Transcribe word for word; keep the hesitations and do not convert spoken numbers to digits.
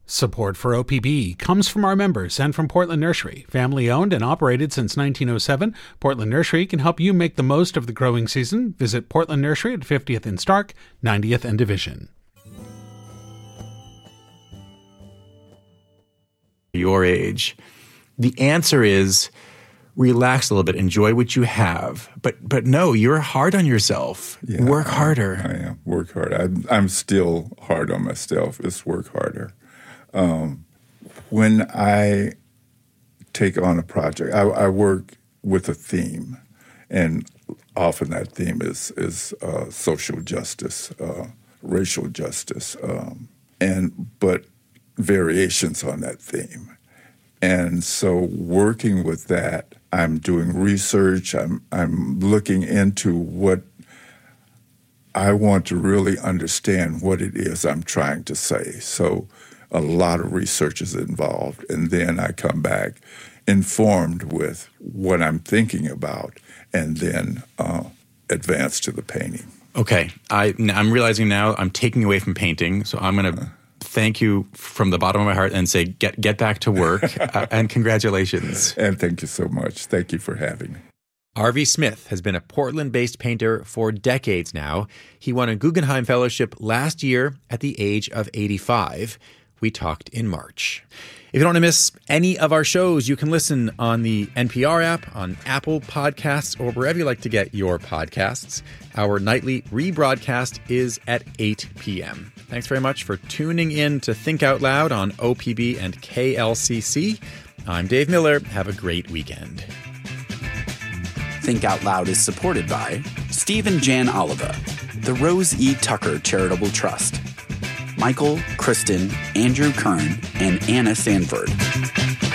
Support for O P B comes from our members and from Portland Nursery. Family owned and operated since nineteen oh seven, Portland Nursery can help you make the most of the growing season. Visit Portland Nursery at fiftieth and Stark, ninetieth and Division. Your age, the answer is relax a little bit, enjoy what you have. But but no, you're hard on yourself. Yeah, work I, harder. I am. Work harder. I'm, I'm still hard on myself. It's work harder. Um, when I take on a project, I, I work with a theme, and often that theme is is uh, social justice, uh, racial justice, um, and but variations on that theme. And so, working with that, I'm doing research. I'm I'm looking into what I want to really understand what it is I'm trying to say. So a lot of research is involved, and then I come back informed with what I'm thinking about, and then uh, advance to the painting. Okay, I, I'm realizing now I'm taking away from painting, so I'm going to uh, thank you from the bottom of my heart and say get get back to work, uh, and congratulations. And thank you so much. Thank you for having me. R V Smith has been a Portland-based painter for decades now. He won a Guggenheim Fellowship last year at the age of eighty-five. We talked in March. If you don't want to miss any of our shows, you can listen on the N P R app, on Apple Podcasts, or wherever you like to get your podcasts. Our nightly rebroadcast is at eight p.m. Thanks very much for tuning in to Think Out Loud on O P B and K L C C. I'm Dave Miller. Have a great weekend. Think Out Loud is supported by Steve and Jan Oliva, the Rose E. Tucker Charitable Trust, Michael, Kristen, Andrew Kern, and Anna Sanford.